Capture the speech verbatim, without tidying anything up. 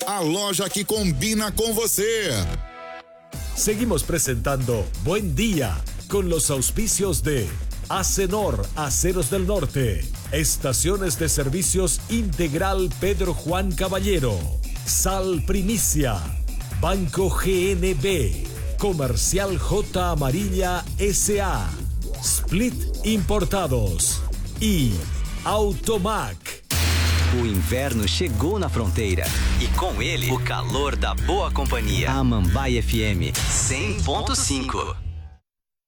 a loja que combina com você. Seguimos presentando Buen Día con los auspicios de Acenor, Aceros del Norte, Estaciones de Servicios Integral Pedro Juan Caballero, Sal Primicia, Banco G N B, Comercial J Amarilla S A, Split Importados e Automac. O inverno chegou na fronteira e com ele o calor da boa companhia. Amambai F M cem ponto cinco.